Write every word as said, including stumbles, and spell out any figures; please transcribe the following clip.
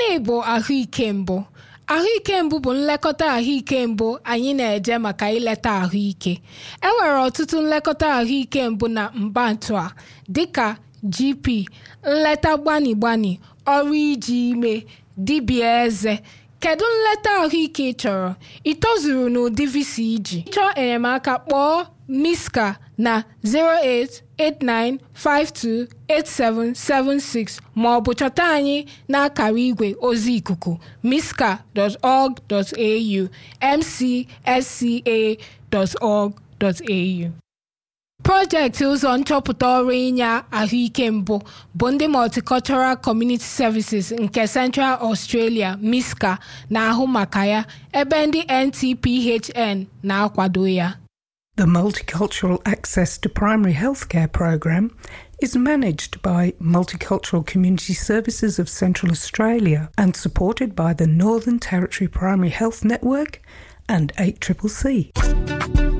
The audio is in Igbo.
Gịnị bụ ahụike mbụ? Ahụike mbụ bụ nlekọta ahụike mbụ anyị na-eje maka ileta ahụike. E nwere ọtụtụ nlekọta ahụike mbụ na mbantu a dịka G P, nleta gbani gbani, ọrụ iji ime, dibịa eze. Kedu nleta ahụike ị chọrọ? Ị tozuru n'ụdị visa iji? Chọọ enyemaka kpọọ Miska na zero eight eight nine five two eight seven seven six ma ọ bụ chọta anyị n'akara igwe ozi ikuku miska dot org dot a u m c s c a dot org dot a u. Projekti ụzọ nchọpụta ọrụ inye ahụike mbụ bụ ndị Multicultural Community Services nke Central Australia Miska na-ahụ maka ya, ebe ndị N T P H N na-akwado ya. The Multicultural Access to Primary Healthcare program is managed by Multicultural Community Services of Central Australia and supported by the Northern Territory Primary Health Network and eight C C C.